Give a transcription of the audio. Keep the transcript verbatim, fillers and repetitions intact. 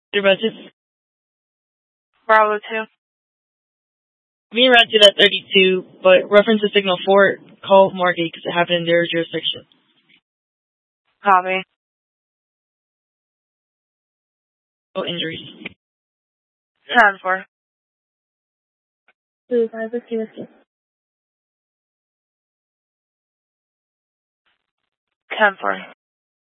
Your budget? Bravo two. Me around to that thirty-two, but reference to signal four, call Margate because it happened in their jurisdiction. Copy. No injuries. ten four. Blue five whiskey whiskey. ten four.